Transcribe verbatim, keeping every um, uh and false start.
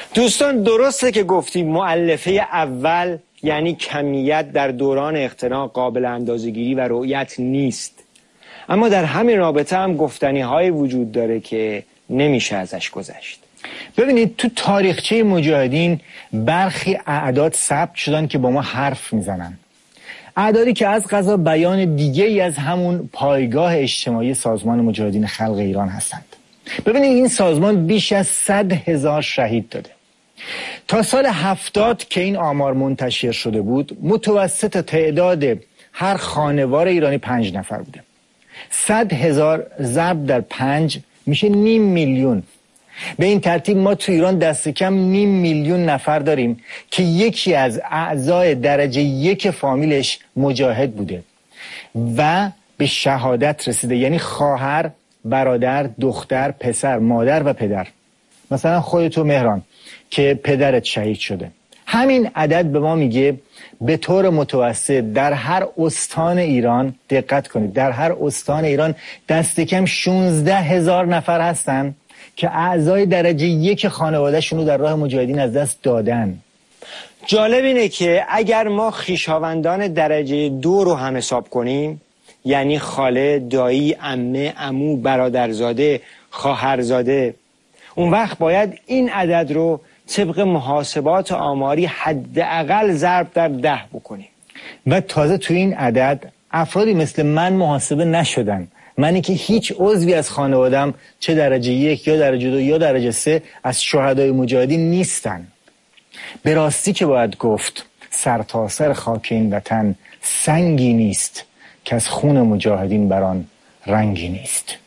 دوستان درسته که گفتیم مؤلفه اول یعنی کمیت در دوران اقتناع قابل اندازه‌گیری و رؤیت نیست، اما در همین رابطه هم گفتنی های وجود داره که نمیشه ازش گذشت. ببینید تو تاریخچه مجاهدین برخی اعداد ثبت شدن که با ما حرف میزنن، اعدادی که از قضا بیان دیگه ای از همون پایگاه اجتماعی سازمان مجاهدین خلق ایران هستند. ببینید این سازمان بیش از صد هزار شهید داده. تا سال هفتاد که این آمار منتشر شده بود متوسط تعداد هر خانوار ایرانی پنج نفر بوده. صد هزار ضرب در پنج میشه نیم میلیون. به این ترتیب ما تو ایران دست کم نیم میلیون نفر داریم که یکی از اعضای درجه یک فامیلش مجاهد بوده و به شهادت رسیده، یعنی خواهر، برادر، دختر، پسر، مادر و پدر. مثلا خودتو مهران که پدرت شهید شده. همین عدد به ما میگه به طور متوسط در هر استان ایران، دقت کنید، در هر استان ایران دست کم شانزده هزار نفر هستن که اعضای درجه یک خانواده‌شون رو در راه مجاهدین از دست دادن. جالب اینه که اگر ما خویشاوندان درجه دو رو هم حساب کنیم، یعنی خاله، دایی، عمه، عمو، برادرزاده، خواهرزاده، اون وقت باید این عدد رو طبق محاسبات آماری حداقل ضرب در ده بکنیم. و تازه تو این عدد افرادی مثل من محاسبه نشدن، منی که هیچ عضوی از خانوادم چه درجه یک یا درجه دو یا درجه سه از شهدای مجاهدین نیستن. به راستی که باید گفت سرتاسر خاک این وطن سنگی نیست که از خون مجاهدین بر آن رنگی نیست.